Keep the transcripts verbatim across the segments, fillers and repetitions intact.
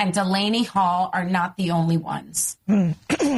and Delaney Hall are not the only ones. And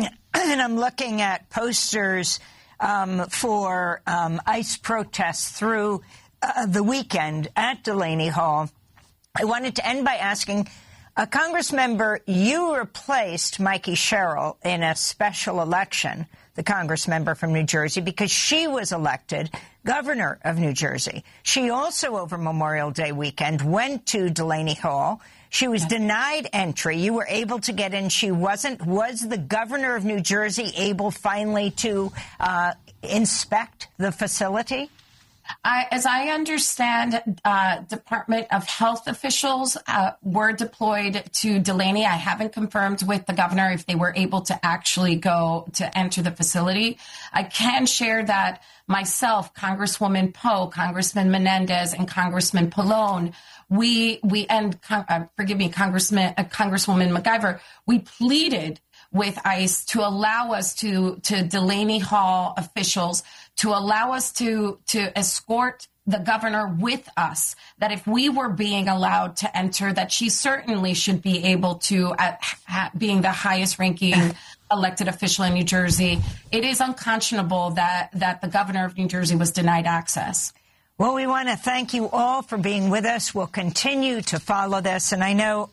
I'm looking at posters um, for um, ICE protests through uh, the weekend at Delaney Hall. I wanted to end by asking, a Congress member, you replaced Mikey Sherrill in a special election, the Congress member from New Jersey, because she was elected governor of New Jersey. She also, over Memorial Day weekend, went to Delaney Hall. She was denied entry. You were able to get in. She wasn't. Was the governor of New Jersey able finally to uh, inspect the facility? I, as I understand, uh, Department of Health officials uh, were deployed to Delaney. I haven't confirmed with the governor if they were able to actually go to enter the facility. I can share that myself, Congresswoman Poe, Congressman Menendez, and Congressman Pallone, we we and uh, forgive me, Congressman uh, Congresswoman McIver, we pleaded with ICE to allow us to to Delaney Hall officials to allow us to to escort the governor with us, that if we were being allowed to enter, that she certainly should be able to, uh, ha- being the highest ranking elected official in New Jersey. It is unconscionable that that the governor of New Jersey was denied access. Well, we want to thank you all for being with us. We'll continue to follow this. And I know,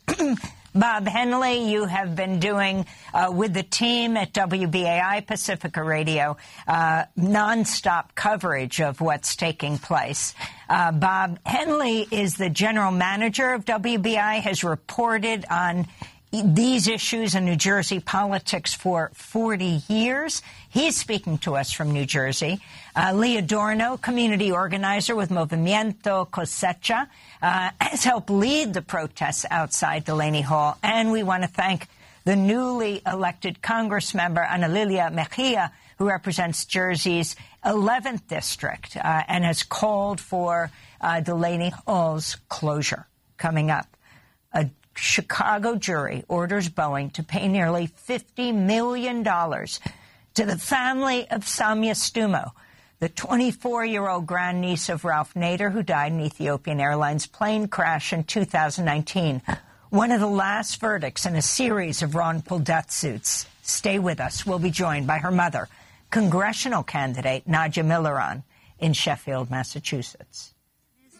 Bob Henley, you have been doing uh, with the team at W B A I Pacifica Radio uh, nonstop coverage of what's taking place. Uh, Bob Henley is the general manager of W B A I, has reported on these issues in New Jersey politics for forty years. He's speaking to us from New Jersey. Uh, Lee Adorno, community organizer with Movimiento Cosecha, uh, has helped lead the protests outside Delaney Hall. And we want to thank the newly elected Congress member, Ana Lilia Mejia, who represents Jersey's eleventh district uh, and has called for uh, Delaney Hall's closure. Coming up, a Chicago jury orders Boeing to pay nearly fifty million dollars to the family of Samia Stumo, the twenty-four-year-old grandniece of Ralph Nader, who died in Ethiopian Airlines plane crash in two thousand nineteen. One of the last verdicts in a series of wrongful death suits. Stay with us. We'll be joined by her mother, congressional candidate Nadja Milleron in Sheffield, Massachusetts.